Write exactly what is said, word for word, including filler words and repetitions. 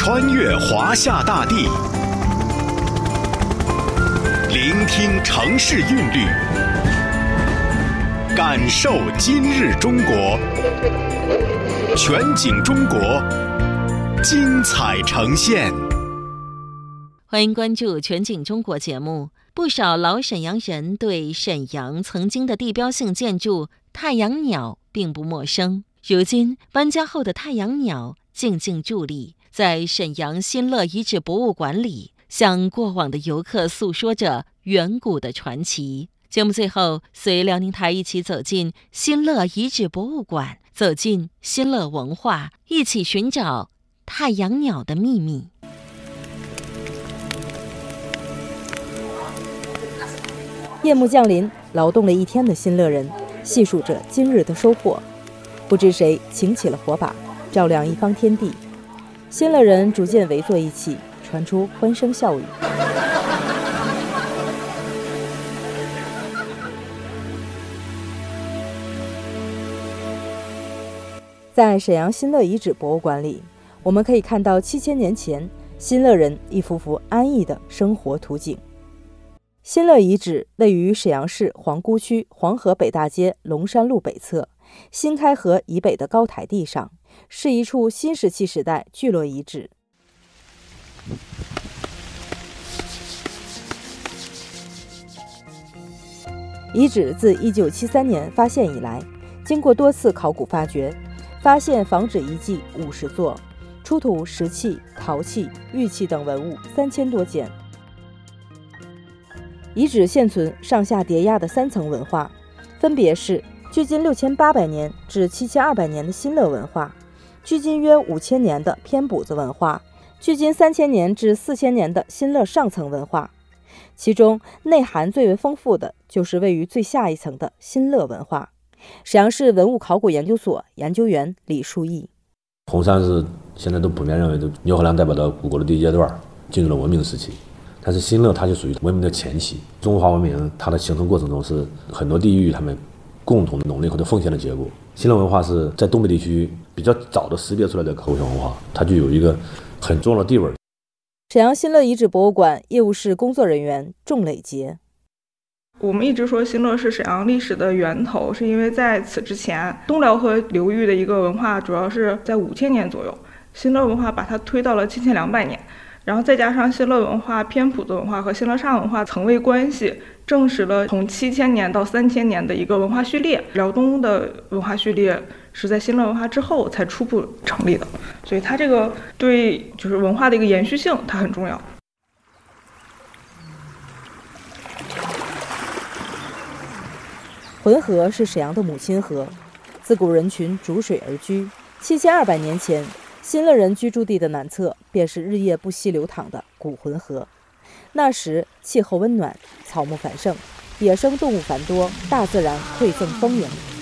穿越华夏大地，聆听城市韵律，感受今日中国。全景中国，精彩呈现。 欢迎关注全景中国节目。不少老沈阳人对沈阳曾经的地标性建筑太阳鸟并不陌生。如今搬家后的太阳鸟静静伫立在沈阳新乐遗址博物馆里，向过往的游客诉说着远古的传奇。节目最后，随辽宁台一起走进新乐遗址博物馆，走进新乐文化，一起寻找太阳鸟的秘密。 夜幕降临，劳动了一天的新乐人细数着今日的收获，不知谁擎起了火把，照亮一方天地。新乐人逐渐围坐一起，传出欢声笑语。在沈阳新乐遗址博物馆里，我们可以看到七千年前新乐人一幅幅安逸的生活图景。新乐遗址位于沈阳市皇姑区黄河北大街龙山路北侧新开河以北的高台地上，是一处新石器时代聚落遗址。遗址自一九七三年发现以来，经过多次考古发掘，发现仿纸遗迹五十座，出土石器、陶器、玉器等文物三千多件。遗址现存上下叠压的三层文化，分别是距今六千八百年至七千二百年的新乐文化，距今约五千年的偏补子文化，距今三千年至四千年的新乐上层文化。其中内涵最为丰富的就是位于最下一层的新乐文化。沈阳市文物考古研究所研究员李树义： 红山是现在都普遍认为的牛河梁代表的古国的第一阶段，进入了文明时期。但是新乐它就属于文明的前期，中华文明它的形成过程中是很多地域他们共同的努力或者奉献的结果。新乐文化是在东北地区比较早的识别出来的口腔文化，它就有一个很重要的地位。 沈阳新乐遗址博物馆业务室工作人员仲磊杰： 我们一直说新乐是沈阳历史的源头，是因为在此之前东辽河流域的一个文化主要是在五千年左右，新乐文化把它推到了七千两百年，然后再加上新乐文化、偏朴子文化和新乐上文化层位关系，证实了从七千年到三千年的一个文化序列。辽东的文化序列是在新乐文化之后才初步成立的，所以它这个对就是文化的一个延续性它很重要。 浑河是沈阳的母亲河，自古人群逐水而居。七千二百年前，新乐人居住地的南侧便是日夜不息流淌的古浑河。那时气候温暖，草木繁盛，野生动物繁多，大自然馈赠丰盈。